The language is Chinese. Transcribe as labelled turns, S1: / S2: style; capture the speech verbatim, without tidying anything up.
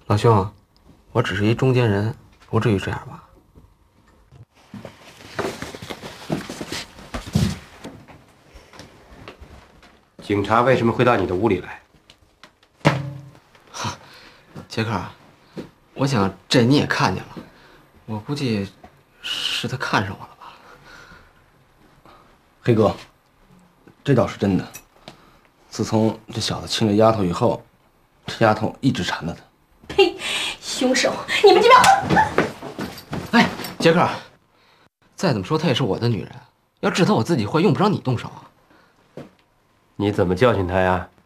S1: 老兄，我只是一中间人，不至于这样吧？
S2: 警察为什么会到你的屋里来？
S1: 哈，杰克，我想这你也看见了，我估计是他看上我了吧？
S3: 黑哥，这倒是真的。自从这小子亲了丫头以后，这丫头一直缠着他。
S4: 呸！凶手！你们这边！
S1: 哎，杰克，再怎么说她也是我的女人，要治她我自己会，用不着你动手啊。
S2: 你怎么教训他呀？